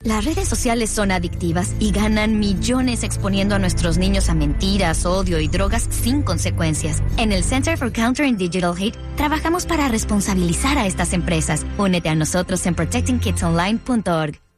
Las redes sociales son adictivas y ganan millones exponiendo a nuestros niños a mentiras, odio y drogas sin consecuencias. En el Center for Countering Digital Hate trabajamos para responsabilizar a estas empresas. Únete a nosotros en protectingkidsonline.org.